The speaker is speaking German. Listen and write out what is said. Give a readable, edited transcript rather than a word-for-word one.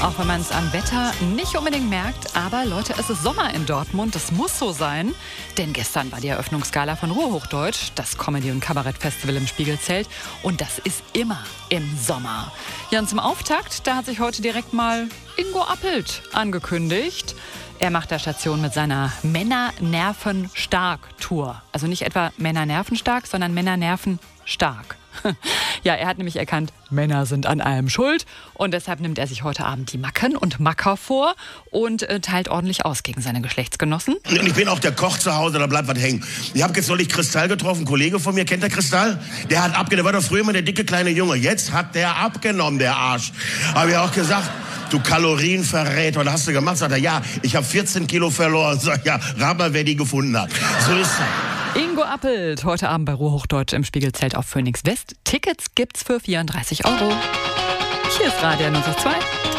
Auch wenn man es am Wetter nicht unbedingt merkt, aber Leute, es ist Sommer in Dortmund, das muss so sein, denn gestern war die Eröffnungsgala von Ruhrhochdeutsch, das Comedy- und Kabarettfestival im Spiegelzelt, und das ist immer im Sommer. Ja, und zum Auftakt, da hat sich heute direkt mal Ingo Appelt angekündigt. Er macht da Station mit seiner Männer-Nerven-Stark-Tour. Also nicht etwa Männer-Nerven-stark, sondern Männer-Nerven-stark. Ja, er hat nämlich erkannt, Männer sind an allem schuld, und deshalb nimmt er sich heute Abend die Macken und Macker vor und teilt ordentlich aus gegen seine Geschlechtsgenossen. Und ich bin auch der Koch zu Hause, da bleibt was hängen. Ich habe jetzt neulich Kristall getroffen, ein Kollege von mir, kennt der Kristall? Der hat abgenommen, der war doch früher immer der dicke kleine Junge, jetzt hat der abgenommen, der Arsch. Habe ich auch gesagt, du Kalorienverräter, was hast du gemacht? Sagt er, ja, ich habe 14 Kilo verloren. Sag ja, rat mal, wer die gefunden hat. So ist er. Ingo Appelt, heute Abend bei Ruhrhochdeutsch im Spiegelzelt auf Phoenix West. Tickets gibt's für 34 €. Hier ist Radio 92.